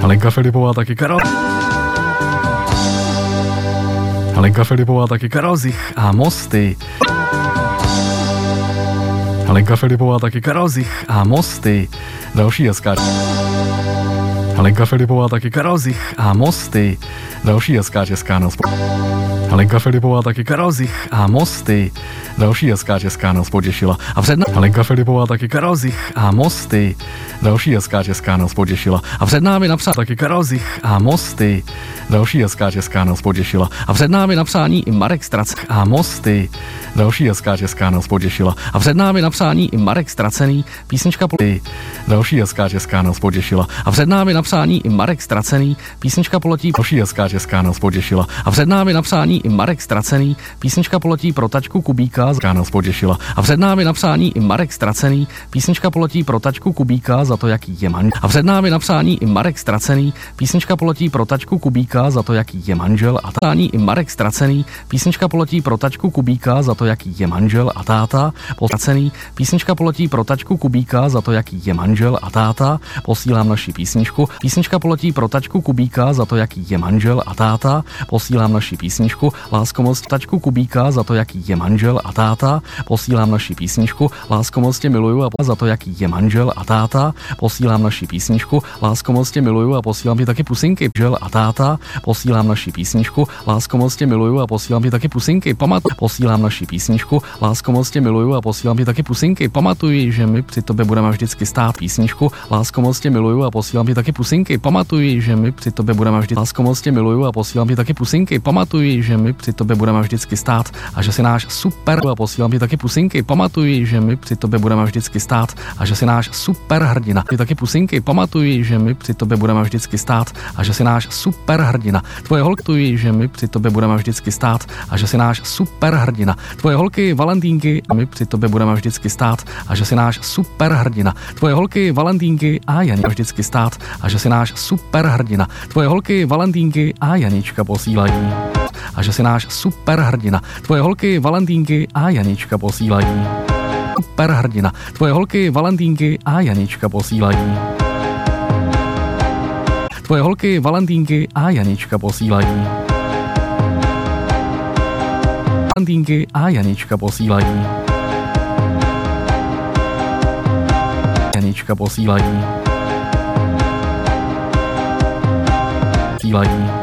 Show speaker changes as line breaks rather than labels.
Lenka Filipová taky Karel. Lenka Filipová taky Karel Zich a Mosty. Lenka Filipová taky Karel Zich a Mosty. Další hezká. Lenka Filipová taky Karel Zich a Mosty. Další hezká česká noc. Lenka Filipová taky Karel Zich a Mosty. Další hezká česká noc potěšila. A před námi Lenka Filipová taky Karel Zich a Mosty. Další hezká česká noc potěšila. A před námi napsal taky Karel Zich a Mosty. Další hezká česká noc potěšila. A před námi napsání i Marek Stracený a Mosty. Další hezká česká noc potěšila. A před námi napsání i Marek Stracený, písnička Poletí. Další hezká česká noc potěšila. A před námi napsání i Marek Stracený, písnička Poletí. Další hezká česká noc potěšila. A před námi napsání i Marek Stracený, písnička Poletí pro tačku Kubíka, hezká noc potěšila. A před námi napsání i Marek Stracený, písnička Poletí pro tačku Kubíka za to, jaký je manžel. A před námi napsání i Marek Stracený, písnička Poletí pro tačku Kubíka za to, jaký je manžel a tání i Marek Stracený, písnička Poletí pro tačku Kubíka za to, jaký je manžel a táta. Stracený, písnička Poletí pro tačku Kubíka za to, jaký je manžel a táta. Posílám naši písničku. Písnička Poletí pro tačku Kubíka za to, jaký je manžel a táta. Posílám naši písničku. Lásko moc tačku Kubíka za to, jaký je manžel a táta. Posílám naši písničku. Lásko moc tě miluju a za to, jaký je manžel a táta. Posílám naši písničku. Lásko moc tě miluju a posílám ti taky pusinky, manžel a táta. Posílám naši písničku. Lásko moc tě miluju a posílám ti taky pusinky. Posílám naši písničku. Lásko moc tě miluju a posílám ti taky pusinky. Pamatuji, že my při tobě budeme vždycky stát. Písničku. Lásko moc tě miluju a posílám ti taky pusinky. Pamatuji, že my při tobě budeme vždycky. Lásko moc tě miluju a posílám ti taky pusinky. Pamatuji, že my při tobě budeme vždycky stát a že si náš super a posílám ti taky pusinky. Pamatuji, že my při tobě budeme vždycky stát a že si náš super hrdina. Ty taky pusinky. Pamatuji, že my při tobě budeme vždycky stát a že si náš super hrdina. Tvoje holky, že my při tobě budeme vždycky stát a že si náš super hrdina. Tvoje holky Valentínky a my při tobě budeme vždycky stát a že si náš super hrdina. Tvoje holky Valentínky a Janička vždycky stát a že si náš super hrdina. Tvoje holky Valentínky a Janička posílají a že si náš super hrdina. Tvoje holky Valentínky a Janička posílají. Super hrdina. Tvoje holky Valentínky a Janička posílají. Tvoje holky Valentínky a Janička posílají. Valentínky a Janička posílají. Janička posílají. Posílají.